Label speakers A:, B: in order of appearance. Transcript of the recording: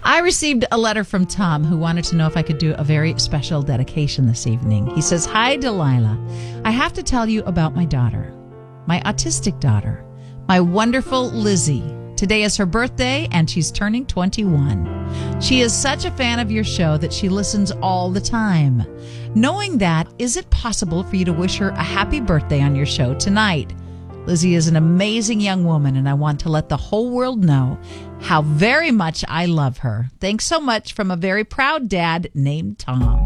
A: I received a letter from Tom who wanted to know if I could do a very special dedication this evening. He says, "Hi, Delilah. I have to tell you about my daughter, my autistic daughter, my wonderful Lizzie. Today is her birthday, and she's turning 21. She is such a fan of your show that she listens all the time. Knowing that, is it possible for you to wish her a happy birthday on your show tonight? Lizzie is an amazing young woman, and I want to let the whole world know how very much I love her. Thanks so much, from a very proud dad named Tom."